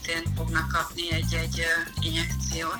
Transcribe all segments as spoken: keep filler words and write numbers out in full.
szintén fognak kapni egy-egy injekciót.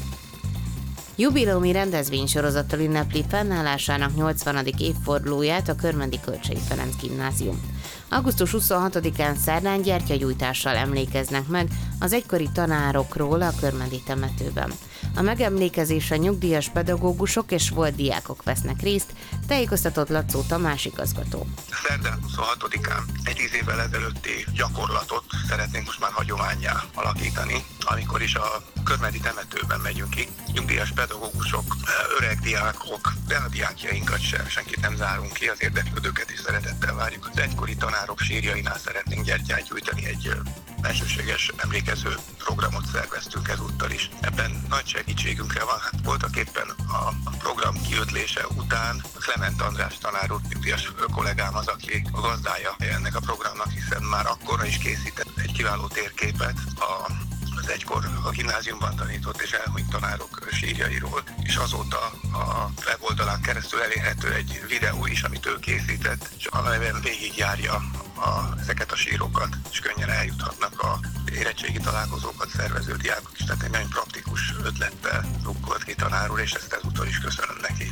Jubileumi rendezvénysorozattal ünnepli fennállásának nyolcvanadik évfordulóját a Körmendi Kölcsey Ferenc Gimnázium. augusztus huszonhatodikán szerdán gyertyagyújtással emlékeznek meg az egykori tanárokról a körmendi temetőben. A megemlékezésen nyugdíjas pedagógusok és volt diákok vesznek részt, tájékoztatott Laczó Tamás igazgató. Szerdán huszonhatodikán egy tíz évvel ezelőtti gyakorlatot szeretnénk most már hagyománnyá alakítani, amikor is a körmendi temetőben megyünk ki. Nyugdíjas pedagógusok, öreg diákok, de a diákjainkat sem, senkit nem zárunk ki, az érdeklődőket is szeretettel várjuk. Az egykori tanárok sírjainál szeretnénk gyertyát gyújtani, egy elsőséges emlékező programot szerveztünk ezúttal is. Ebben nagy segítségünkre van, hát voltak éppen a program kiötlése után Klement András tanár úr, nyugdíjas kollégám az, aki a gazdája ennek a programnak, hiszen már akkorra is készített egy kiváló térképet a az egykor a gimnáziumban tanított és elhunyt tanárok sírjairól, és azóta a weboldalán keresztül elérhető egy videó is, amit ő készített, és amelyben végigjárja a, ezeket a sírokat, és könnyen eljuthatnak a érettségi találkozókat szervező diákok is. Tehát egy nagyon praktikus ötlettel rukkolt ki tanár úr, és ezt ezúttal is köszönöm neki.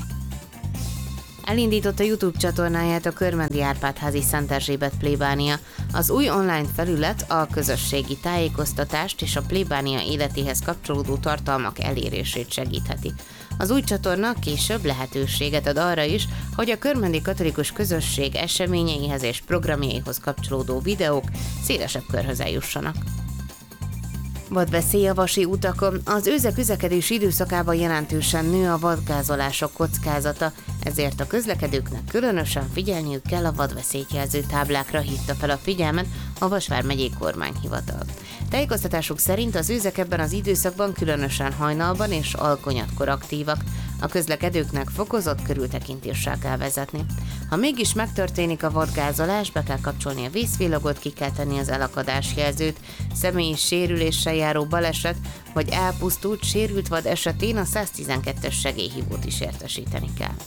Elindította YouTube csatornáját a Körmendi Árpád-házi Szent Erzsébet plébánia. Az új online felület a közösségi tájékoztatást és a plébánia életéhez kapcsolódó tartalmak elérését segítheti. Az új csatorna később lehetőséget ad arra is, hogy a körmendi katolikus közösség eseményeihez és programjaihoz kapcsolódó videók szélesebb körhöz eljussanak. Vadveszély a vasi utakon. Az őzek közlekedési időszakában jelentősen nő a vadgázolások kockázata, ezért a közlekedőknek különösen figyelniük kell a vadveszélyt jelző táblákra, hívta fel a figyelmet a Vas vármegyei kormányhivatal. Tájékoztatásuk szerint az őzek ebben az időszakban különösen hajnalban és alkonyatkor aktívak. A közlekedőknek fokozott körültekintéssel kell vezetni. Ha mégis megtörténik a vadgázolás, be kell kapcsolni a vészvillagot, ki kell tenni az elakadásjelzőt, személyi sérüléssel járó baleset vagy elpusztult, sérült vad esetén a száztizenkettes segélyhívót is értesíteni kell.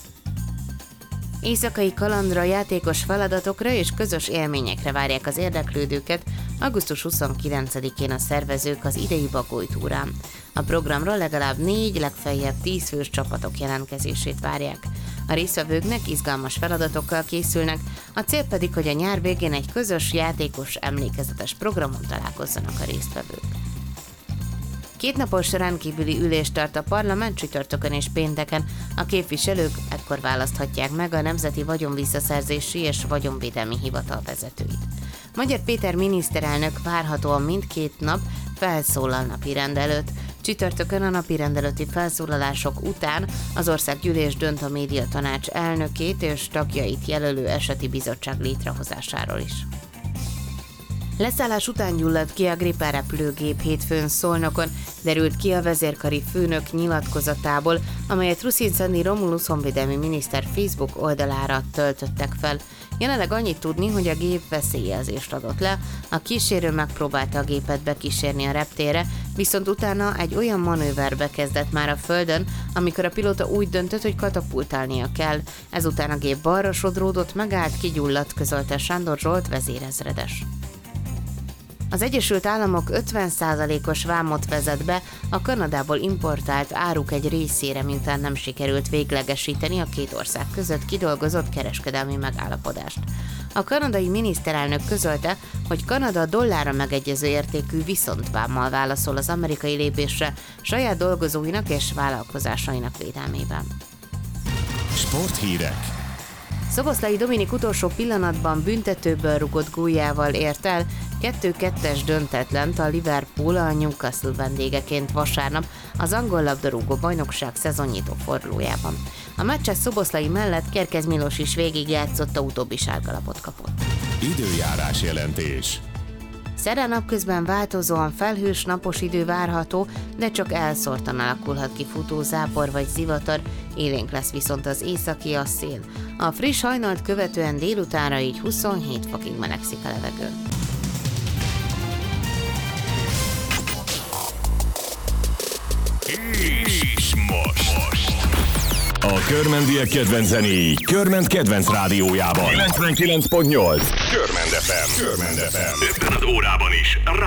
Éjszakai kalandra, játékos feladatokra és közös élményekre várják az érdeklődőket augusztus huszonkilencedikén a szervezők az idei Bagoly-túrán. A programra legalább négy, legfeljebb tíz fős csapatok jelentkezését várják. A résztvevőknek izgalmas feladatokkal készülnek, a cél pedig, hogy a nyár végén egy közös, játékos, emlékezetes programon találkozzanak a résztvevők. Kétnapos rendkívüli ülést tart a parlament csütörtökön és pénteken. A képviselők ekkor választhatják meg a Nemzeti Vagyonvisszaszerzési és Vagyonvédelmi Hivatal vezetőit. Magyar Péter miniszterelnök várhatóan mindkét nap felszólal napirend előtt. Csütörtökön a napirend előtti felszólalások után az Országgyűlés dönt a médiatanács elnökét és tagjait jelölő eseti bizottság létrehozásáról is. Leszállás után gyulladt ki a Gripen repülőgép hétfőn Szolnokon, derült ki a vezérkari főnök nyilatkozatából, amelyet Ruszin-Szanyi Romulus honvédelmi miniszter Facebook oldalára töltöttek fel. Jelenleg annyit tudni, hogy a gép veszélyjelzést adott le, a kísérő megpróbálta a gépet bekísérni a reptérre, viszont utána egy olyan manőverbe kezdett már a földön, amikor a pilóta úgy döntött, hogy katapultálnia kell. Ezután a gép balra sodródott, megállt, kigyulladt, közölte Sándor Zsolt vezérezredes. Az Egyesült Államok ötven százalékos vámot vezet be a Kanadából importált áruk egy részére, miután nem sikerült véglegesíteni a két ország között kidolgozott kereskedelmi megállapodást. A kanadai miniszterelnök közölte, hogy Kanada dollárra megegyező értékű viszontvámmal válaszol az amerikai lépésre saját dolgozóinak és vállalkozásainak védelmében. Sporthírek. Szoboszlai Dominik utolsó pillanatban büntetőből rugott góljával ért el kettő kettes döntetlent a Liverpool a Newcastle vendégeként vasárnap az angol labdarúgó bajnokság szezonnyitó fordulójában. A meccses Szoboszlai mellett Kerkez Milos is végigjátszott, a utóbbi sárgalapot kapott. Időjárás jelentés. Szerdán napközben változóan felhős, napos idő várható, de csak elszórtan alakulhat ki futó zápor vagy zivatar, élénk lesz viszont az északi a szél. A friss hajnalt követően délutánra így huszonhét fokig melegszik a levegő. És most. A körmendiek kedvenc zenéi Körment kedvenc rádiójában. kilencvenkilenc pont nyolc Körmend ef em. Körmend ef em. Ebben az órában is rá